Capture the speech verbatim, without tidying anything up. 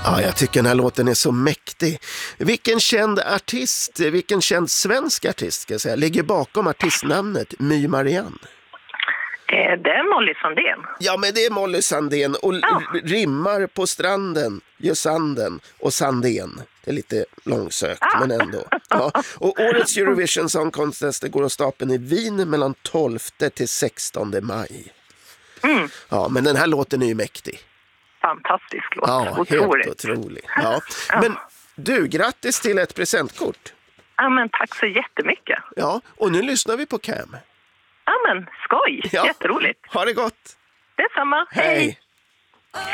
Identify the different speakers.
Speaker 1: Ja, jag tycker den här låten är så mäktig. Vilken känd artist, vilken känd svensk artist ska jag säga, ligger bakom artistnamnet My Marianne?
Speaker 2: Eh, det är Molly Sandén.
Speaker 1: Ja, men det är Molly Sandén och
Speaker 2: Ja.
Speaker 1: rimmar på stranden, gör sanden och Sandén. Det är lite långsökt,
Speaker 2: Ah.
Speaker 1: men ändå. Ja. Och årets Eurovision Song Contest går av stapeln i Wien mellan tolfte till sextonde maj.
Speaker 2: Mm.
Speaker 1: Ja, men den här låten är ju mäktig.
Speaker 2: Fantastisk låt.
Speaker 1: Ja,
Speaker 2: Otroligt.
Speaker 1: helt otrolig. Ja. Men du, grattis till ett presentkort.
Speaker 2: Ja, men tack så jättemycket.
Speaker 1: Ja, och nu lyssnar vi på Cam.
Speaker 2: Ja, men skoj.
Speaker 1: Ja.
Speaker 2: Jätteroligt.
Speaker 1: Ha det gott.
Speaker 2: Detsamma.
Speaker 1: Hej.
Speaker 2: Hej.